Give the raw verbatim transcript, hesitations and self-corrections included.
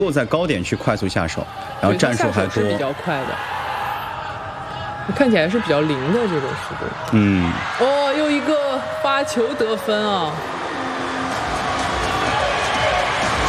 够在高点去快速下手，然后战术还多， 是比较快的。看起来是比较灵的这种速度。 嗯。 哦，又一个发球得分啊！